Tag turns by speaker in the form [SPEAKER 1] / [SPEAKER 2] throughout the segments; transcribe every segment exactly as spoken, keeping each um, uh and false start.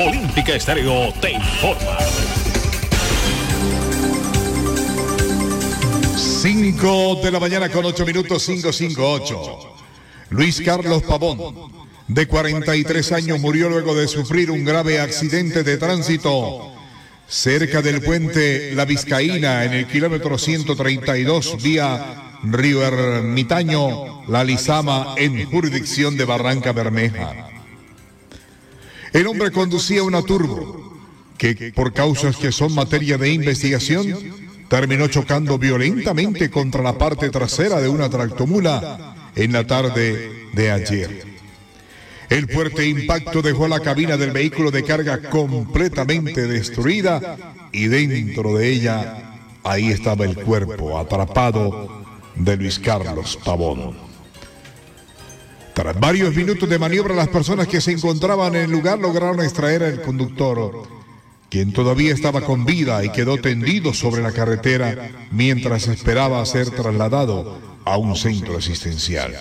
[SPEAKER 1] Olímpica Estéreo te informa.
[SPEAKER 2] cinco de la mañana con ocho minutos, cinco cinco ocho. Luis Carlos Pavón, de cuarenta y tres años, murió luego de sufrir un grave accidente de tránsito cerca del puente La Vizcaína, en el kilómetro ciento treinta y dos, vía Río Ermitaño, La Lizama, en jurisdicción de Barranca Bermeja. El hombre conducía una turbo que, por causas que son materia de investigación, terminó chocando violentamente contra la parte trasera de una tractomula en la tarde de ayer. El fuerte impacto dejó la cabina del vehículo de carga completamente destruida y dentro de ella, ahí estaba el cuerpo atrapado de Luis Carlos Pavón. Tras varios minutos de maniobra, las personas que se encontraban en el lugar lograron extraer al conductor, quien todavía estaba con vida y quedó tendido sobre la carretera mientras esperaba ser trasladado a un centro asistencial.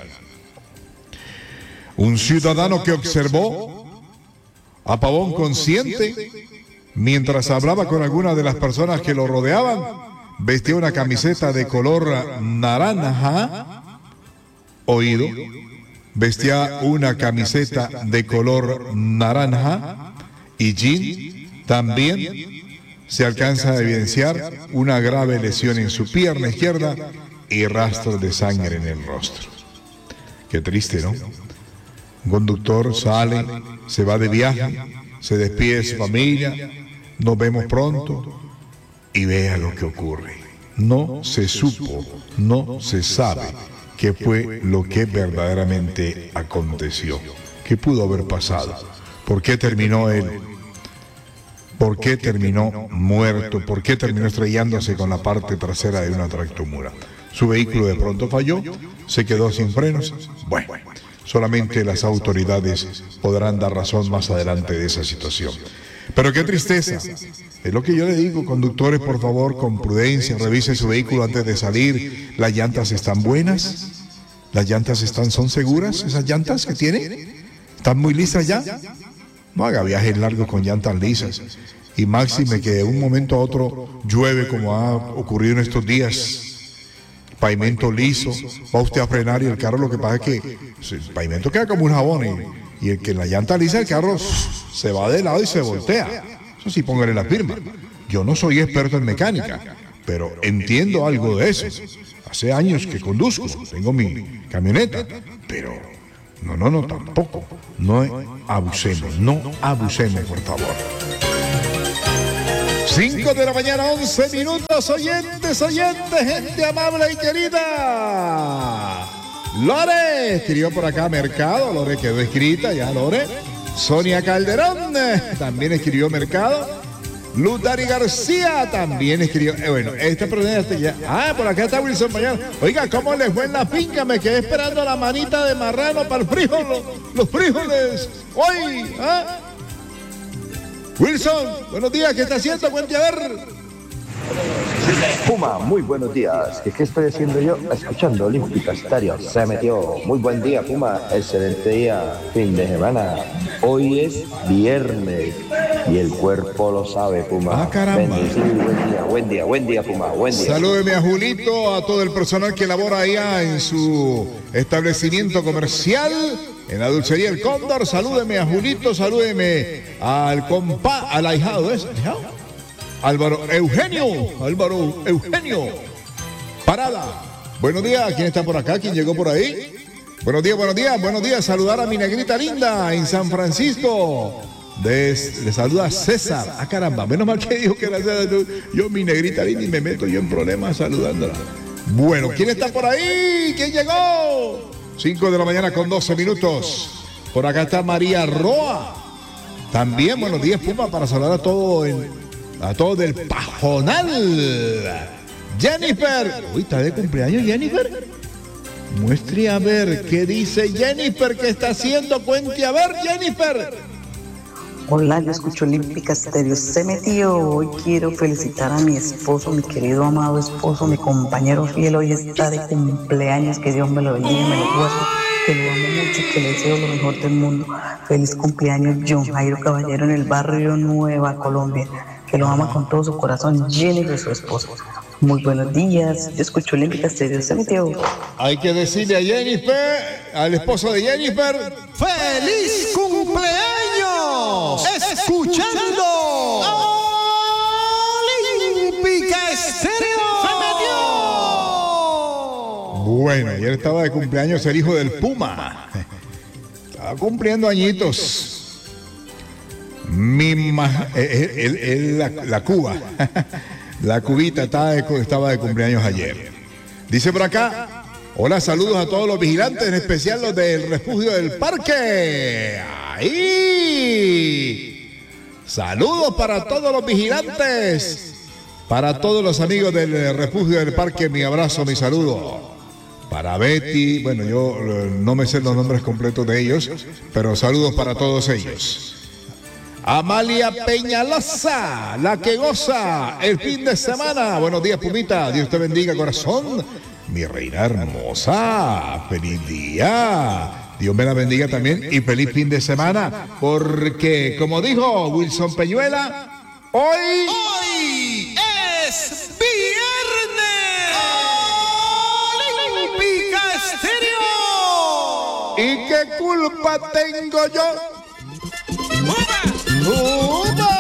[SPEAKER 2] Un ciudadano que observó a Pavón consciente mientras hablaba con alguna de las personas que lo rodeaban, vestía una camiseta de color naranja, oído, vestía una camiseta de color naranja y jean. También se alcanza a evidenciar una grave lesión en su pierna izquierda y rastros de sangre en el rostro. Qué triste, ¿no? Un conductor sale, se va de viaje, se despide de su familia, nos vemos pronto y vea lo que ocurre. No se supo, no se sabe qué fue lo que verdaderamente aconteció, qué pudo haber pasado, por qué terminó él. ¿Por qué terminó muerto? ¿Por qué terminó estrellándose con la parte trasera de una tractomula? Su vehículo de pronto falló, se quedó sin frenos. Bueno, solamente las autoridades podrán dar razón más adelante de esa situación. Pero qué tristeza. Es lo que yo le digo, conductores, por favor, con prudencia, revisen su vehículo antes de salir. ¿Las llantas están buenas? ¿Las llantas están, son seguras? ¿Esas llantas que tiene? ¿Están muy lisas ya? No haga viajes largos con llantas lisas. Y máxime que de un momento a otro llueve, como ha ocurrido en estos días. Pavimento liso, va usted a frenar y el carro, lo que pasa es que el pavimento queda como un jabón y, y el que en la llanta lisa el carro se va de lado y se voltea. Eso sí, póngale la firma. Yo no soy experto en mecánica, pero entiendo algo de eso. Hace años que conduzco, tengo mi camioneta, pero no, no, no, tampoco. No abusemos, no abusemos, por favor. cinco de la mañana, once minutos, oyentes, oyentes, gente amable y querida. Lore, escribió por acá Mercado, Lore quedó escrita ya, Lore. Sonia Calderón, también escribió Mercado. Luz Dari García también escribió. Eh, bueno, esta pregunta ya. Ah, por acá está Wilson Mañana. Oiga, ¿cómo les fue en la finca? Me quedé esperando la manita de marrano para el frijol, los, los frijoles. Hoy, ¿ah? Wilson, buenos días, ¿qué está haciendo? Cuente a ver.
[SPEAKER 3] Puma, muy buenos días. ¿Qué, qué estoy haciendo yo? Escuchando Olímpica Estéreo. Se metió. Muy buen día, Puma. Excelente día. Fin de semana. Hoy es viernes y el cuerpo lo sabe, Puma.
[SPEAKER 2] Ah, caramba.
[SPEAKER 3] Bendecido y buen día, buen día, buen día, Puma. Buen día.
[SPEAKER 2] Salúdeme a Julito, a todo el personal que labora allá en su establecimiento comercial, en la dulcería El Cóndor. Salúdeme a Julito, salúdeme al compa, al ahijado, ¿es? ¿Ahijado? Álvaro Eugenio, Álvaro Eugenio Parada. Buenos días, ¿quién está por acá? ¿Quién llegó por ahí? Buenos días, buenos días, buenos días. Saludar a mi negrita linda en San Francisco. De, le saluda César. Ah, caramba, menos mal que dijo que era César. Yo, yo, mi negrita linda, y me meto yo en problemas saludándola. Bueno, ¿quién está por ahí? ¿Quién llegó? cinco de la mañana con doce minutos. Por acá está María Roa. También, buenos días, Puma, para saludar a todo en... a todo del Pajonal. Jennifer. Uy, ¿está de cumpleaños Jennifer? Muestre a ver qué dice Jennifer, qué está haciendo. Cuente a ver, Jennifer.
[SPEAKER 4] Hola, yo escucho Olímpica Estéreo. Se metió. Hoy quiero felicitar a mi esposo, mi querido amado esposo, mi compañero fiel. Hoy está de cumpleaños. Que Dios me lo bendiga y me lo guarde que lo amo mucho, que le deseo lo mejor del mundo. Feliz cumpleaños, John Jairo Caballero, en el barrio Nueva Colombia, que lo ama con todo su corazón, Jenny de su esposo. Muy buenos días, yo escucho Olímpica Estéreo, se metió.
[SPEAKER 2] Hay que decirle a Jennifer, al esposo de Jennifer,
[SPEAKER 5] ¡feliz cumpleaños! Escuchando Olímpica Estéreo. ¡Se metió!
[SPEAKER 2] Bueno, ayer estaba de cumpleaños el hijo del Puma. Estaba cumpliendo añitos. Mi ma, el, el, el, la, la Cuba. La cubita estaba de, estaba de cumpleaños ayer. Dice por acá, hola, saludos a todos los vigilantes, en especial los del refugio del parque. ¡Ahí! Saludos para todos los vigilantes. Para todos los amigos del refugio del parque, mi abrazo, mi saludo. Para Betty, bueno, yo no me sé los nombres completos de ellos, pero saludos para todos ellos. Amalia Peñalosa, la que goza el fin de semana. Buenos días, Pumita. Dios te bendiga, corazón. Mi reina hermosa. Feliz día. Dios me la bendiga también y feliz fin de semana. Porque, como dijo Wilson Peñuela, hoy...
[SPEAKER 5] Hoy es viernes. Olímpica Estéreo.
[SPEAKER 2] ¿Y qué culpa tengo yo?
[SPEAKER 5] ¡Uva!
[SPEAKER 2] ¡Uva!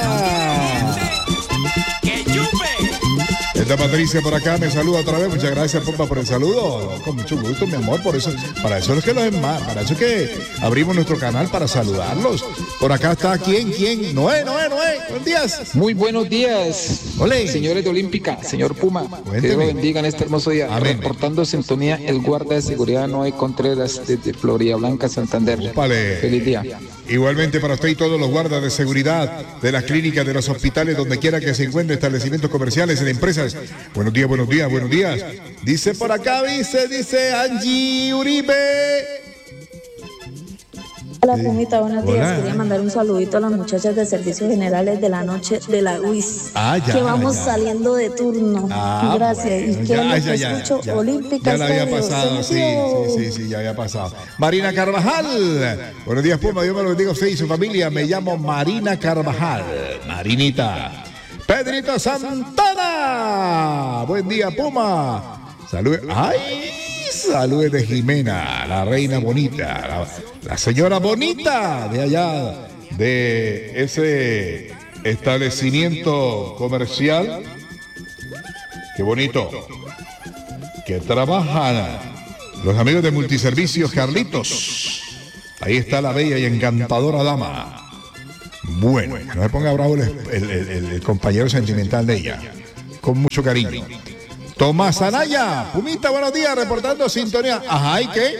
[SPEAKER 5] ¡Que chupe!
[SPEAKER 2] Esta Patricia por acá me saluda otra vez. Muchas gracias, Pompa, por el saludo. Con mucho gusto, mi amor. Por eso, para eso es que los demás, para eso es que abrimos nuestro canal para saludarlos. Por acá está quién, quién. Noé, Noé, Noé. Buenos días.
[SPEAKER 6] Muy buenos días,
[SPEAKER 2] Olé.
[SPEAKER 6] señores de Olímpica, señor Puma.
[SPEAKER 2] Cuénteme.
[SPEAKER 6] Que Dios lo bendiga en este hermoso día.
[SPEAKER 2] Amén.
[SPEAKER 6] Reportando sintonía el guarda de seguridad Noé Contreras desde Florida Blanca, Santander.
[SPEAKER 2] Vale.
[SPEAKER 6] Feliz día.
[SPEAKER 2] Igualmente para usted y todos los guardas de seguridad de las clínicas, de los hospitales, donde quiera que se encuentren, establecimientos comerciales, en empresas. Buenos días, buenos días, buenos días. Dice por acá, dice, dice Angie Uribe.
[SPEAKER 7] Hola, Pumita, buenos días.
[SPEAKER 2] Hola.
[SPEAKER 7] Quería mandar un saludito a las muchachas de Servicios Generales de la noche de la U I S.
[SPEAKER 2] Ah, ya,
[SPEAKER 7] que vamos
[SPEAKER 2] ya.
[SPEAKER 7] saliendo de turno.
[SPEAKER 2] Ah,
[SPEAKER 7] Gracias.
[SPEAKER 2] bueno,
[SPEAKER 7] y que
[SPEAKER 2] ya,
[SPEAKER 7] lo
[SPEAKER 2] ya,
[SPEAKER 7] que
[SPEAKER 2] ya,
[SPEAKER 7] escucho,
[SPEAKER 2] ya.
[SPEAKER 7] Olímpica
[SPEAKER 2] Ya la había
[SPEAKER 7] Estéreo,
[SPEAKER 2] pasado,
[SPEAKER 7] se
[SPEAKER 2] sí,
[SPEAKER 7] metió.
[SPEAKER 2] sí, sí, sí, ya había pasado. Marina Carvajal. Buenos días, Puma. Dios me lo bendiga a usted y su familia. Me llamo Marina Carvajal. Marinita. Pedrito Santana. Buen día, Puma. Salud. ¡Ay! Saludos de Jimena, la reina bonita, la, la señora bonita de allá, de ese establecimiento comercial. Qué bonito. Que trabajan los amigos de Multiservicios Carlitos. Ahí está la bella y encantadora dama. Bueno, no me ponga bravo el, el, el, el compañero sentimental de ella. Con mucho cariño. Tomás Anaya, Pumita, buenos días, reportando sintonía. Ajá, ¿y qué?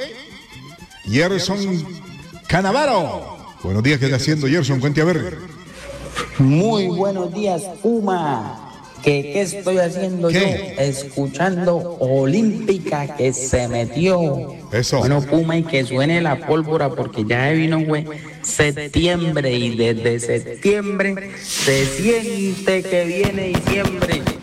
[SPEAKER 2] Gerson Canavaro. Buenos días, ¿qué está haciendo Gerson? Cuente a ver.
[SPEAKER 8] Muy buenos días, Puma. ¿Qué, qué estoy haciendo
[SPEAKER 2] ¿Qué?
[SPEAKER 8] yo? Escuchando Olímpica que se metió.
[SPEAKER 2] Eso.
[SPEAKER 8] Bueno, Puma, y que suene la pólvora porque ya vino, güey, septiembre y desde septiembre se siente que viene diciembre.